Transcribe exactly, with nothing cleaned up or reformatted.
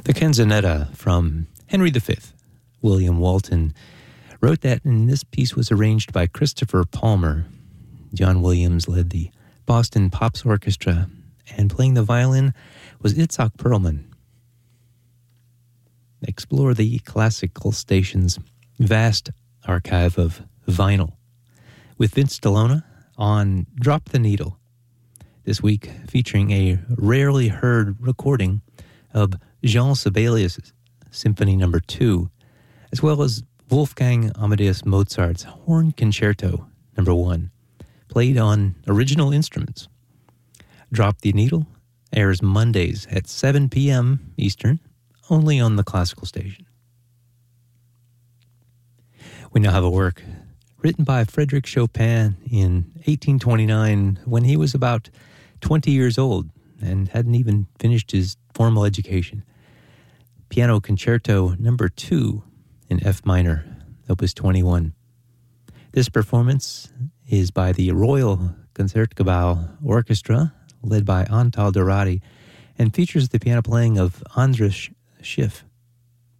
The Canzonetta from Henry the Fifth. William Walton wrote that, and this piece was arranged by Christopher Palmer. John Williams led the Boston Pops Orchestra, and playing the violin was Itzhak Perlman. Explore the classical station's vast archive of vinyl with Vince Delona on Drop the Needle. This week featuring a rarely heard recording of Jean Sibelius' Symphony Number Two, as well as Wolfgang Amadeus Mozart's Horn Concerto Number One, played on original instruments. Drop the Needle airs Mondays at seven p.m. Eastern, only on the classical station. We now have a work written by Frédéric Chopin in eighteen twenty-nine when he was about twenty years old and hadn't even finished his formal education. Piano Concerto Number Two in F minor, Opus twenty-one. This performance is by the Royal Concertgebouw Orchestra, led by Antal Dorati, and features the piano playing of Andras Schiff.